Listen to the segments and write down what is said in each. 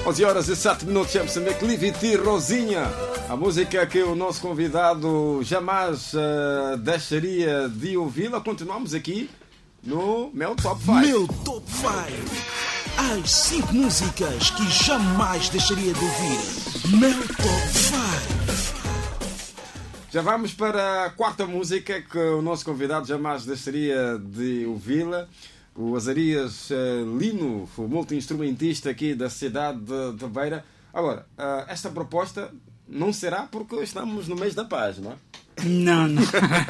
11 horas e 7 minutos, Moçambique, Liviti Rosinha. A música que o nosso convidado jamais deixaria de ouvi-la. Continuamos aqui no meu Top 5. Meu Top 5. As 5 músicas que jamais deixaria de ouvir. Meu Top 5. Já vamos para a quarta música que o nosso convidado jamais deixaria de ouvi-la. O Azarias Lino, o multi-instrumentista aqui da cidade de Beira. Agora, esta proposta não será porque estamos no mês da paz, não é? Não. Não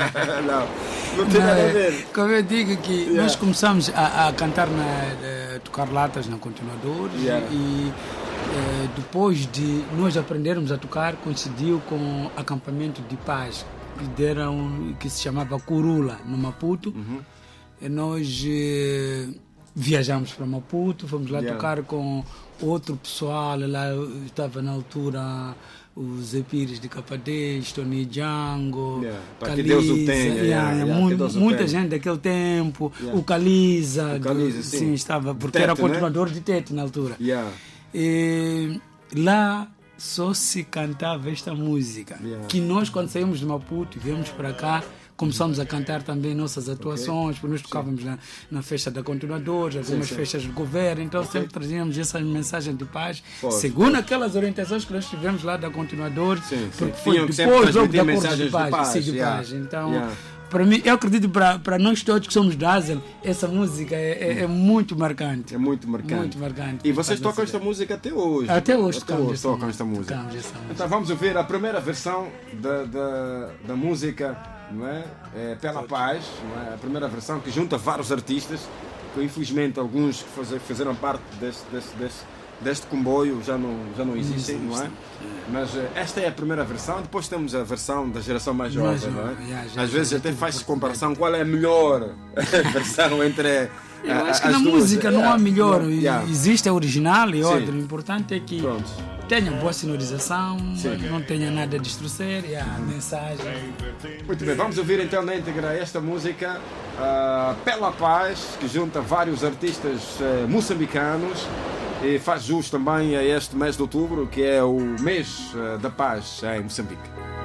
tem nada a ver. Como eu digo que nós começamos a cantar, a tocar latas na Continuadores e depois de nós aprendermos a tocar, coincidiu com o acampamento de paz que se chamava Curula, no Maputo. E nós viajamos para Maputo, fomos lá tocar com outro pessoal. Lá estava na altura o Zé Pires de Capadez, Tony Django, para que Deus o tenha. Muita gente daquele tempo. O Caliza, sim, estava, porque Tete, era continuador de Tete na altura. E lá só se cantava esta música. Que nós, quando saímos de Maputo e viemos para cá, começamos a cantar também nossas atuações, porque nós tocávamos na festa da Continuadores, algumas festas de governo, então sempre trazíamos essa mensagem de paz, segundo aquelas orientações que nós tivemos lá da Continuadores, porque foi depois logo da cor de paz. Então, para mim, eu acredito para nós todos que somos da Ásia, essa música é muito marcante. É muito marcante. E vocês tocam esta música até hoje? Até hoje tocam esta música. Então vamos ouvir a primeira versão da música, não é? Pela Paz, não é? A primeira versão que junta vários artistas, que infelizmente alguns que fizeram parte deste comboio já não existem, não é? Mas esta é a primeira versão. Depois temos a versão da geração mais jovem, não é? Às vezes até faz-se comparação qual é a melhor versão entre eu acho que na música não há melhor. Existe a original e outra. O importante é que tenha boa sonorização, não tenha nada de distorcer, a mensagem. Muito bem, vamos ouvir então na íntegra esta música Pela Paz, que junta vários artistas moçambicanos e faz jus também a este mês de outubro, que é o mês da paz em Moçambique.